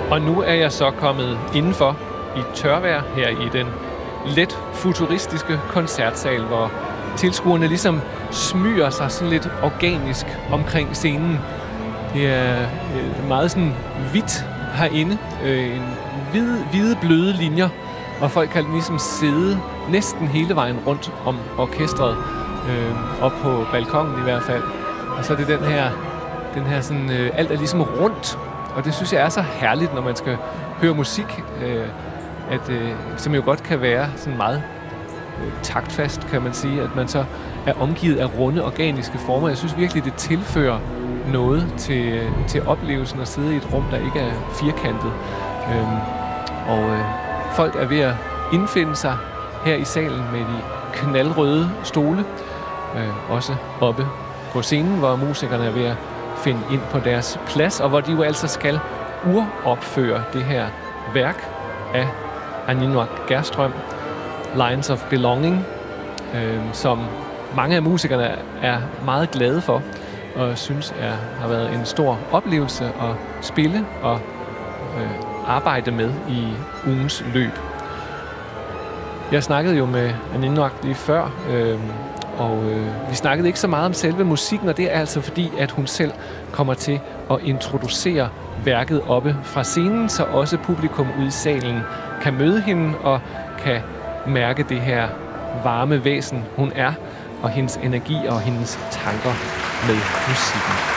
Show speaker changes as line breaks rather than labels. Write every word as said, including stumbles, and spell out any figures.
Og nu er jeg så kommet indenfor i tørvejr her i den let futuristiske koncertsal, hvor tilskuerne ligesom smyger sig sådan lidt organisk omkring scenen. Det er meget sådan hvidt herinde. En hvide, hvide bløde linjer, og folk kan ligesom sidde næsten hele vejen rundt om orkestret, øh, op på balkongen i hvert fald. Og så er det den her, den her sådan, øh, alt er ligesom rundt, og det synes jeg er så herligt, når man skal høre musik, øh, at, øh, som jo godt kan være sådan meget øh, taktfast, kan man sige, at man så er omgivet af runde, organiske former. Jeg synes virkelig, det tilfører noget til, til oplevelsen at sidde i et rum, der ikke er firkantet. Øhm, og øh, folk er ved at indfinde sig her i salen med de knaldrøde stole. Øh, også oppe på scenen, hvor musikerne er ved at finde ind på deres plads, og hvor de jo altså skal uropføre det her værk af Aninwak Gerström, Lines of Belonging, øh, som mange af musikerne er meget glade for, og synes er, har været en stor oplevelse at spille og øh, arbejde med i ugens løb. Jeg snakkede jo med Aninwak lige før, øh, og øh, vi snakkede ikke så meget om selve musikken, og det er altså fordi, at hun selv kommer til at introducere værket oppe fra scenen, så også publikum ude i salen kan møde hende og kan mærke det her varme væsen, hun er, og hendes energi og hendes tanker med musikken.